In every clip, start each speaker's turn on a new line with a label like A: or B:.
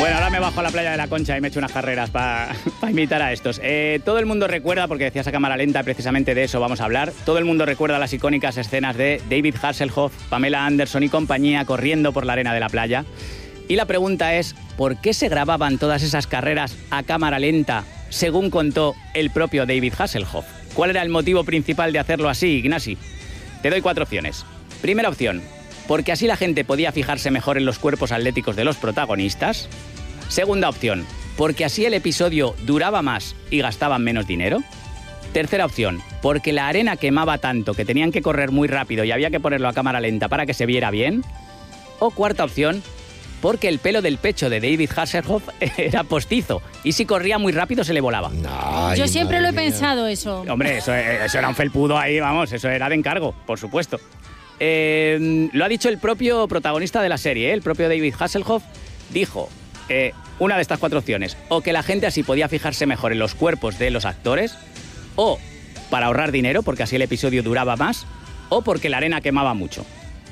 A: Bueno, ahora me bajo a la playa de la Concha y me echo unas carreras para imitar a estos. Todo el mundo recuerda, porque decías a cámara lenta, precisamente de eso vamos a hablar, todo el mundo recuerda las icónicas escenas de David Hasselhoff, Pamela Anderson y compañía corriendo por la arena de la playa. Y la pregunta es, ¿por qué se grababan todas esas carreras a cámara lenta, según contó el propio David Hasselhoff? ¿Cuál era el motivo principal de hacerlo así, Ignasi? Te doy 4 opciones. Primera opción, porque así la gente podía fijarse mejor en los cuerpos atléticos de los protagonistas. Segunda opción, porque así el episodio duraba más y gastaban menos dinero. Tercera opción, porque la arena quemaba tanto que tenían que correr muy rápido y había que ponerlo a cámara lenta para que se viera bien. O cuarta opción, porque el pelo del pecho de David Hasselhoff era postizo y si corría muy rápido se le volaba.
B: Ay, yo siempre lo he pensado eso.
A: Hombre, eso era un felpudo ahí, vamos, eso era de encargo, por supuesto. Lo ha dicho el propio protagonista de la serie, el propio David Hasselhoff, dijo una de estas 4 opciones, o que la gente así podía fijarse mejor en los cuerpos de los actores, o para ahorrar dinero, porque así el episodio duraba más, o porque la arena quemaba mucho.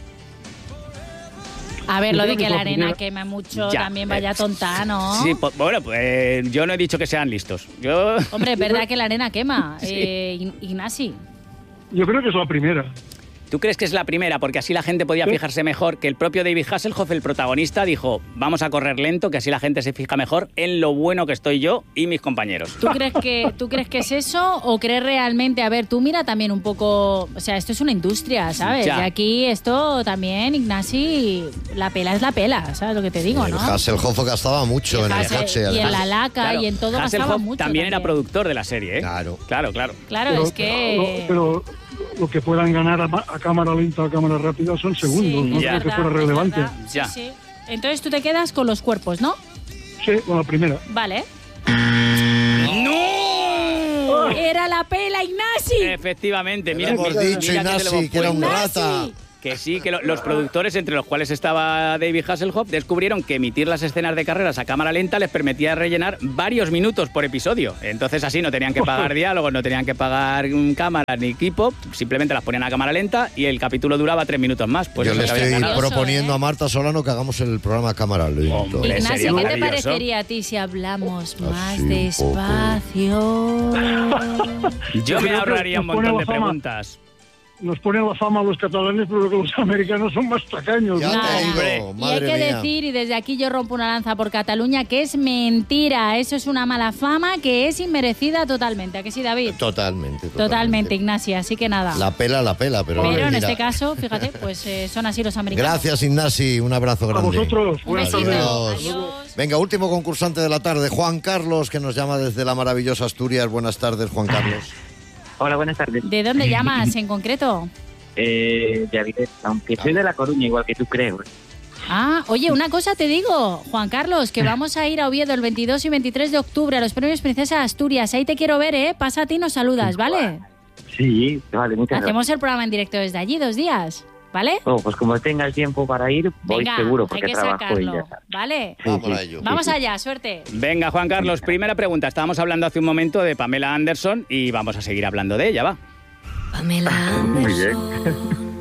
B: A ver, lo de que la arena quema mucho, ya, también vaya tonta, ¿no?
A: Sí, bueno, pues yo no he dicho que sean listos.
B: Hombre, es verdad que la arena quema, sí. Ignasi.
C: Yo creo que es la primera.
A: ¿Tú crees que es la primera? Porque así la gente podía fijarse mejor, que el propio David Hasselhoff, el protagonista, dijo, vamos a correr lento, que así la gente se fija mejor en lo bueno que estoy yo y mis compañeros.
B: ¿Tú crees que es eso o crees realmente? A ver, tú mira también un poco, o sea, esto es una industria, ¿sabes? Ya. Y aquí esto también, Ignasi, la pela es la pela, ¿sabes lo que te digo, no?
D: El Hasselhoff gastaba mucho en el coche.
B: Y en la laca, claro, y en todo gastaba mucho.
A: También era productor de la serie, ¿eh?
D: Claro.
A: Claro,
B: pero, es que...
C: Pero lo que puedan ganar a cámara lenta o a cámara rápida son segundos,
B: sí,
C: no creo que fuera relevante.
A: Ya.
B: Sí. Entonces tú te quedas con los cuerpos, ¿no?
C: Sí, con la primera.
B: Vale.
A: ¡No!
B: ¡Era la pela, Ignasi!
A: Efectivamente, mira,
D: hemos dicho, Ignasi, que era un rata.
A: Que sí, que los productores, entre los cuales estaba David Hasselhoff, descubrieron que emitir las escenas de carreras a cámara lenta les permitía rellenar varios minutos por episodio. Entonces así no tenían que pagar diálogos, no tenían que pagar cámaras ni equipo, simplemente las ponían a cámara lenta y el capítulo duraba 3 minutos más. Pues
D: yo le estoy proponiendo a Marta Solano que hagamos el programa a cámara lenta.
B: Ignacio, ¿qué te parecería a ti si hablamos más despacio?
A: Yo me ahorraría un montón de preguntas.
C: Nos ponen la fama a los catalanes, pero que los americanos son más tacaños.
D: Ya te digo,
B: y hay que decir, y desde aquí yo rompo una lanza por Cataluña, que es mentira. Eso es una mala fama que es inmerecida totalmente. ¿A que sí, David? Totalmente, Ignacio. Así que nada.
D: La pela, pero
B: en este caso, fíjate, pues son así los americanos.
D: Gracias, Ignasi. Un abrazo grande.
C: A vosotros.
B: Buenas tardes. Adiós.
D: Venga, último concursante de la tarde, Juan Carlos, que nos llama desde la maravillosa Asturias. Buenas tardes, Juan Carlos.
E: Hola, buenas tardes.
B: ¿De dónde llamas en concreto?
E: De Avilés, aunque soy de La Coruña, igual que tú, creo.
B: Ah, oye, una cosa te digo, Juan Carlos, que vamos a ir a Oviedo el 22 y 23 de octubre a los Premios Princesa Asturias. Ahí te quiero ver, ¿eh? Pasa a ti y nos saludas, ¿vale?
E: Sí, vale, muchas gracias.
B: Hacemos el programa en directo desde allí 2 días, ¿vale?
E: Pues como tenga el tiempo para ir, voy seguro, porque
B: hay que
E: trabajo
B: sacarlo,
E: y ya sabes.
B: ¿vale?
D: Vamos
B: allá, suerte.
A: Venga, Juan Carlos, primera pregunta. Estábamos hablando hace un momento de Pamela Anderson y vamos a seguir hablando de ella, va.
F: Pamela Anderson,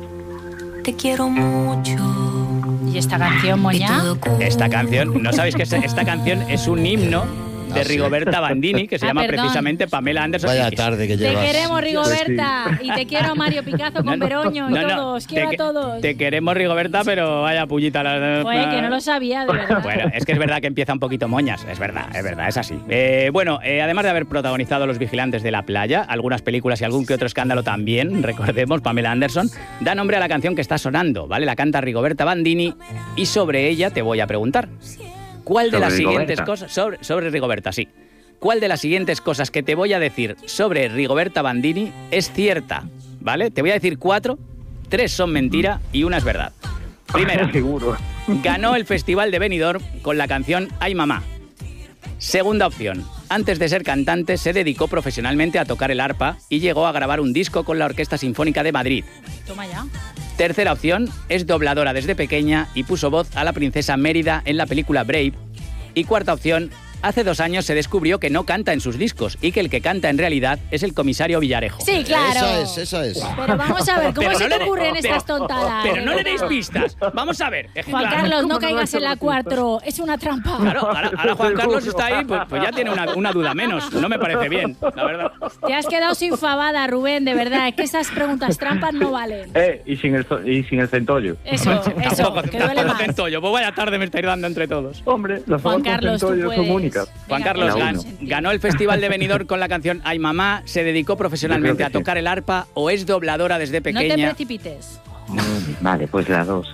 F: te quiero mucho.
B: ¿Y esta canción, Moña?
A: Esta canción, ¿no sabéis que esta canción es un himno de Rigoberta Bandini, que se llama precisamente Pamela Anderson?
D: Vaya tarde que llevas.
B: Te queremos, Rigoberta, y te quiero, Mario Picazo con Veroño y todos, quiero a todos.
A: Te queremos, Rigoberta, pero vaya pullita.
B: Oye, que no lo sabía, de verdad.
A: Bueno, es que es verdad que empieza un poquito moñas, es verdad, es así. Además de haber protagonizado Los Vigilantes de la Playa, algunas películas y algún que otro escándalo también, recordemos, Pamela Anderson, da nombre a la canción que está sonando, ¿vale? La canta Rigoberta Bandini y sobre ella te voy a preguntar. ¿Cuál de las siguientes cosas sobre Rigoberta, sí? ¿Cuál de las siguientes cosas que te voy a decir sobre Rigoberta Bandini es cierta? ¿Vale? Te voy a decir 4, 3 son mentira y una es verdad. Primera, ganó el Festival de Benidorm con la canción Ay Mamá. Segunda opción, antes de ser cantante se dedicó profesionalmente a tocar el arpa y llegó a grabar un disco con la Orquesta Sinfónica de Madrid.
B: Toma ya.
A: Tercera opción, es dobladora desde pequeña y puso voz a la princesa Mérida en la película Brave. Y cuarta opción, hace 2 años se descubrió que no canta en sus discos y que el que canta en realidad es el comisario Villarejo.
B: Sí, claro.
D: Esa es.
B: Pero vamos a ver, ¿cómo
A: Pero
B: se
A: no
B: te ocurren estas tontadas?
A: Pero no le deis pistas. Vamos a ver.
B: Juan Carlos, no caigas en la 4. Es una trampa.
A: Claro, ahora Juan Carlos está ahí, pues ya tiene una duda menos. No me parece bien, la verdad.
B: Te has quedado sin fabada, Rubén, de verdad. Es que esas preguntas trampas no valen.
E: Y sin el centollo.
B: Eso, que duele más.
A: Centollo. Pues vaya tarde me estáis dando entre todos.
E: Hombre, las
B: Juan
E: fotos
B: Carlos,
E: centollo
B: tú
E: son
B: puedes.
E: únicas.
A: Juan
B: Venga,
A: Carlos
B: venga,
A: ganó el Festival de Benidorm con la canción Ay Mamá, se dedicó profesionalmente
E: Yo
A: a
E: creo que
A: tocar el arpa o es dobladora desde
B: No te
A: pequeña.
B: precipites.
E: Vale, pues las dos.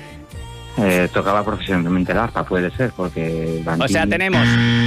E: Tocaba profesionalmente el arpa, puede ser, porque...
A: O sea, tenemos...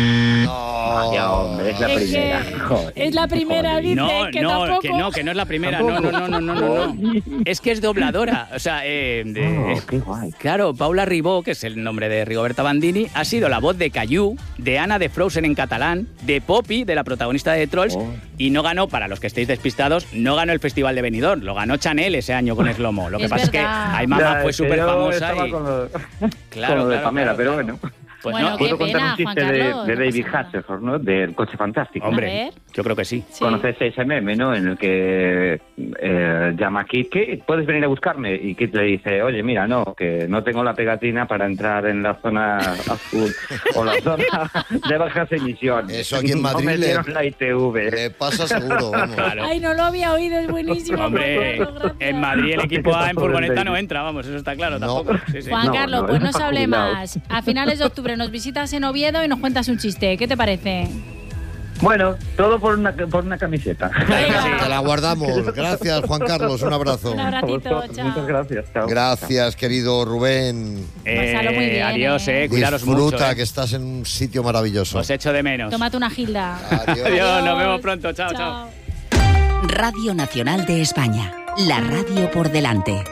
E: Ya, hombre, es la
B: Es
E: primera.
B: que
E: Joder,
B: es la primera,
E: joder.
B: dice
A: No,
B: que
A: no,
B: tampoco.
A: que no es la primera. No. Es que es dobladora. O sea,
E: Qué guay.
A: claro, Paula Ribó, que es el nombre de Rigoberta Bandini, ha sido la voz de Caillou, de Anna de Frozen en catalán, de Poppy, de la protagonista de Trolls, y no ganó, para los que estéis despistados, no ganó el Festival de Benidorm, lo ganó Chanel ese año con Slomo. Lo que
B: Es
A: pasa
B: verdad.
A: es que Ay Mamá fue súper famosa y...
E: Con lo de Pamela, pero bueno.
A: Pues
B: Bueno,
A: no,
B: qué
E: Puedo contar
B: pena,
E: un chiste
B: Juan Carlos,
E: de
B: no
E: David
B: pasa nada.
E: Hasselhoff, ¿no? Del Coche Fantástico.
B: A
A: hombre,
B: ver.
A: yo creo que sí.
B: Sí.
E: ¿Conoces ese meme, no? En el que llama a Kit, ¿qué? ¿Puedes venir a buscarme? Y Kit le dice, oye, mira, no, que no tengo la pegatina para entrar en la zona azul o la zona de bajas emisiones.
D: Eso aquí en Madrid
E: no me
D: le-
E: dieron la ITV.
D: Le pasa seguro, vamos.
A: Claro.
B: Ay, no lo había oído, es buenísimo.
A: Hombre,
B: Juan Carlos, gracias.
A: en Madrid el equipo A en
E: Por el
A: furgoneta no
E: David.
A: entra, vamos, eso está claro,
D: No.
A: tampoco. Sí, sí.
B: Juan
E: No,
B: Carlos,
E: no,
B: pues
E: eso
B: no se
E: para
B: hable
E: jubilados.
B: más. A finales de octubre nos visitas en Oviedo y nos cuentas un chiste. ¿Qué te parece?
E: Bueno, todo por una camiseta.
B: Venga.
D: Te la guardamos. Gracias, Juan Carlos. Un abrazo.
B: Un
E: A
B: abracito,
E: vosotros,
B: chao.
E: muchas gracias. Chao.
D: Gracias, querido Rubén.
B: Pásalo muy bien,
A: Adiós,
B: ¿eh?
A: cuidaros
D: Disfruta,
A: mucho.
D: que estás en un sitio maravilloso.
A: Os echo de menos.
B: Tómate una gilda.
D: Adiós.
A: Adiós, nos vemos pronto, chao, chao.
G: Radio Nacional de España. La radio por delante.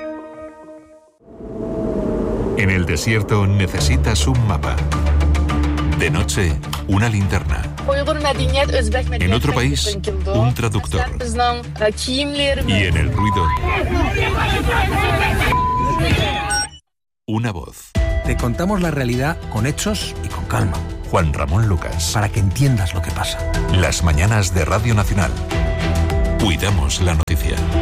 H: En el desierto necesitas un mapa. De noche, una linterna. En otro país, un traductor. Y en el ruido, una voz.
I: Te contamos la realidad con hechos y con calma,
H: Juan Ramón Lucas.
I: para que entiendas lo que pasa.
H: Las mañanas de Radio Nacional. Cuidamos la noticia.